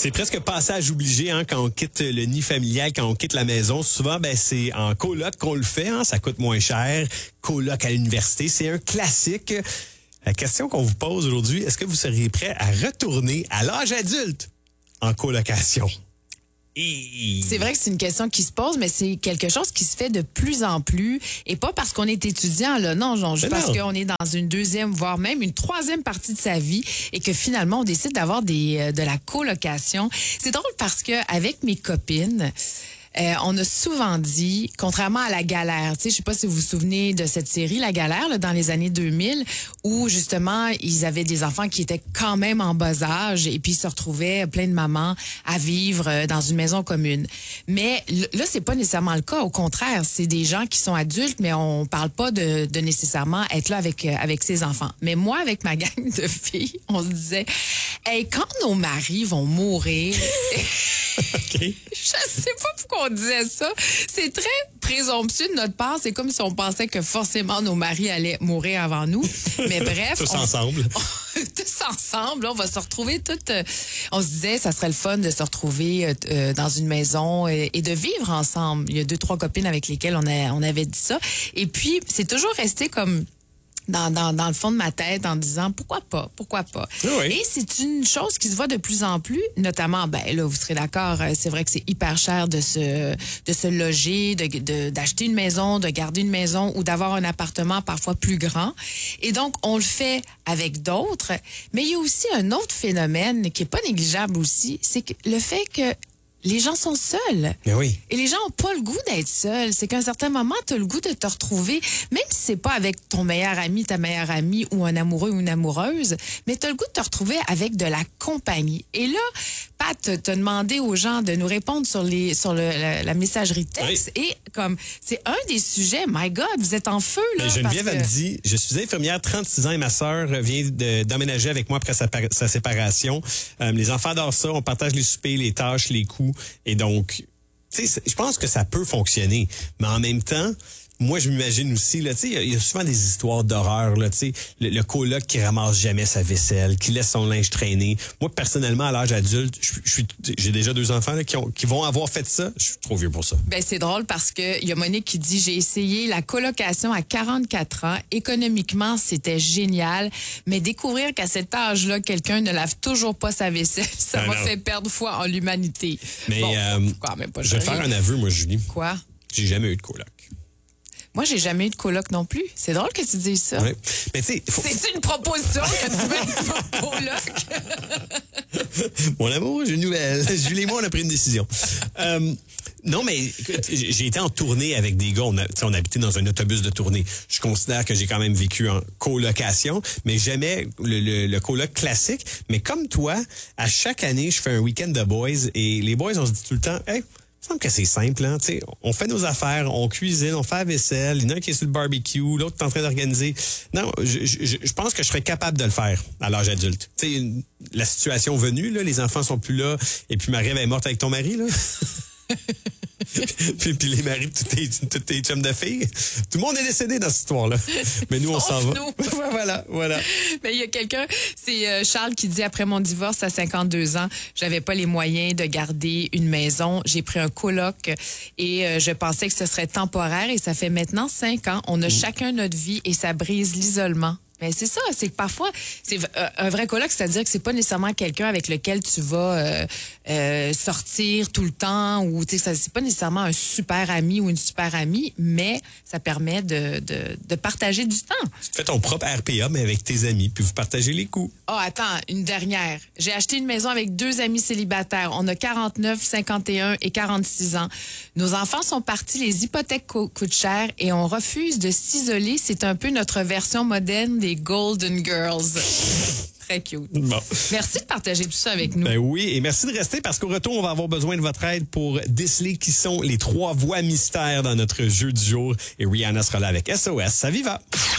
C'est presque passage obligé quand on quitte le nid familial, quand on quitte la maison. Souvent, c'est en coloc qu'on le fait. Ça coûte moins cher. Coloc à l'université, c'est un classique. La question qu'on vous pose aujourd'hui, est-ce que vous seriez prêt à retourner à l'âge adulte en colocation? C'est vrai que c'est une question qui se pose, mais c'est quelque chose qui se fait de plus en plus. Et pas parce qu'on est étudiant, là, non, juste parce qu'on est dans une deuxième, voire même une troisième partie de sa vie et que finalement, on décide d'avoir de la colocation. C'est drôle parce que avec mes copines, on a souvent dit, contrairement à La Galère, je sais pas si vous vous souvenez de cette série, La Galère, là, dans les années 2000, où justement, ils avaient des enfants qui étaient quand même en bas âge et puis ils se retrouvaient plein de mamans à vivre dans une maison commune. Mais là, c'est pas nécessairement le cas. Au contraire, c'est des gens qui sont adultes, mais on parle pas de nécessairement être là avec ses enfants. Mais moi, avec ma gang de filles, on se disait, hey, quand nos maris vont mourir... Okay. Je sais pas pourquoi on disait ça. C'est très présomptueux de notre part. C'est comme si on pensait que forcément nos maris allaient mourir avant nous. Mais bref. Tous ensemble. Tous ensemble. On va se retrouver toutes. On se disait, ça serait le fun de se retrouver dans une maison et de vivre ensemble. Il y a 2-3 copines avec lesquelles on avait dit ça. Et puis, c'est toujours resté comme... Dans le fond de ma tête en disant pourquoi pas. Oui. Et c'est une chose qui se voit de plus en plus, notamment, là, vous serez d'accord, c'est vrai que c'est hyper cher de se loger, d'acheter une maison, de garder une maison ou d'avoir un appartement parfois plus grand. Et donc, on le fait avec d'autres. Mais il y a aussi un autre phénomène qui est pas négligeable aussi, c'est que le fait que les gens sont seuls. Mais oui. Et les gens n'ont pas le goût d'être seuls. C'est qu'à un certain moment, tu as le goût de te retrouver, même si c'est pas avec ton meilleur ami, ta meilleure amie ou un amoureux ou une amoureuse, mais tu as le goût de te retrouver avec de la compagnie. Et là, Pat, t'as demandé aux gens de nous répondre sur la messagerie texte. Oui. Et comme c'est un des sujets, my God, vous êtes en feu, là. Geneviève, elle me dit, je suis infirmière, 36 ans, et ma sœur vient d'emménager avec moi après sa séparation. Les enfants adorent ça, on partage les soupers, les tâches, les coups. Et donc, tu sais, je pense que ça peut fonctionner. Mais en même temps, moi, je m'imagine aussi, là, tu sais, il y a souvent des histoires d'horreur, là, tu sais, le coloc qui ramasse jamais sa vaisselle, qui laisse son linge traîner. Moi, personnellement, à l'âge adulte, j'ai déjà 2 enfants, là, qui vont avoir fait ça. Je suis trop vieux pour ça. C'est drôle parce que il y a Monique qui dit, j'ai essayé la colocation à 44 ans. Économiquement, c'était génial. Mais découvrir qu'à cet âge-là, quelqu'un ne lave toujours pas sa vaisselle, ça m'a fait perdre foi en l'humanité. Mais, quand même pas je vais faire un aveu, moi, Julie. Quoi? J'ai jamais eu de coloc. Moi, j'ai jamais eu de coloc non plus. C'est drôle que tu dises ça. Oui. Mais tu sais, c'est une proposition que tu veux une coloc. Mon amour, j'ai une nouvelle. Julie et moi, on a pris une décision. Non, mais écoute, j'ai été en tournée avec des gars. On habitait dans un autobus de tournée. Je considère que j'ai quand même vécu en colocation, mais jamais le coloc classique. Mais comme toi, à chaque année, je fais un week-end de boys et les boys, on se dit tout le temps, hey, il me semble que c'est simple, hein. Tu sais, on fait nos affaires, on cuisine, on fait la vaisselle. Il y en a un qui est sur le barbecue, l'autre est en train d'organiser. Non, je pense que je serais capable de le faire à l'âge adulte. Tu sais, la situation venue, là, les enfants sont plus là, et puis Marie est morte avec ton mari, là. puis les maris de toutes tes chums de filles. Tout le monde est décédé dans cette histoire-là. Mais nous, on s'en va. Voilà. Mais il y a quelqu'un, c'est Charles qui dit, après mon divorce à 52 ans, j'avais pas les moyens de garder une maison. J'ai pris un coloc et je pensais que ce serait temporaire et ça fait maintenant 5 ans. On a chacun notre vie et ça brise l'isolement. Mais c'est ça, c'est que parfois, c'est un vrai coloc, c'est-à-dire que c'est pas nécessairement quelqu'un avec lequel tu vas sortir tout le temps ou tu sais, c'est pas nécessairement un super ami ou une super amie, mais ça permet de partager du temps. Tu fais ton propre RPA, mais avec tes amis, puis vous partagez les coûts. Oh, attends, une dernière. J'ai acheté une maison avec 2 amis célibataires. On a 49, 51 et 46 ans. Nos enfants sont partis, les hypothèques coûtent cher et on refuse de s'isoler. C'est un peu notre version moderne des Golden Girls. Très cute. Bon. Merci de partager tout ça avec nous. Ben oui, et merci de rester parce qu'au retour, on va avoir besoin de votre aide pour déceler qui sont les 3 voix mystères dans notre jeu du jour. Et Rihanna sera là avec SOS. Ça viva!